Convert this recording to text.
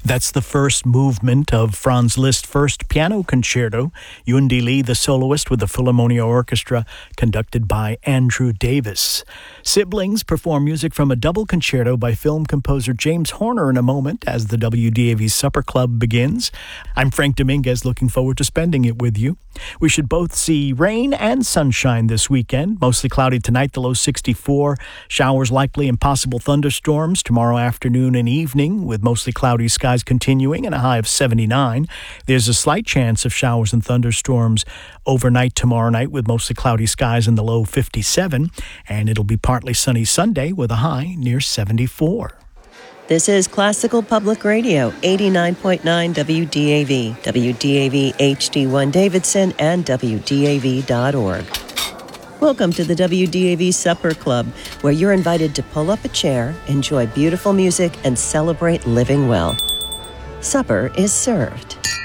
That's the first movement of Franz Liszt's first piano concerto, Yundi Lee, the soloist with the Philharmonia Orchestra, conducted by Andrew Davis. Siblings perform music from a double concerto by film composer James Horner in a moment as the WDAV Supper Club begins. I'm Frank Dominguez, looking forward to spending it with you. We should both see rain and sunshine this weekend. Mostly cloudy tonight, the low 64. Showers likely and possible thunderstorms tomorrow afternoon and evening with mostly cloudy skies continuing and a high of 79. There's a slight chance of showers and thunderstorms overnight tomorrow night with mostly cloudy skies in the low 57. And it'll be partly sunny Sunday with a high near 74. This is Classical Public Radio, 89.9 WDAV, WDAV HD1 Davidson, and WDAV.org. Welcome to the WDAV Supper Club, where you're invited to pull up a chair, enjoy beautiful music, and celebrate living well. Supper is served.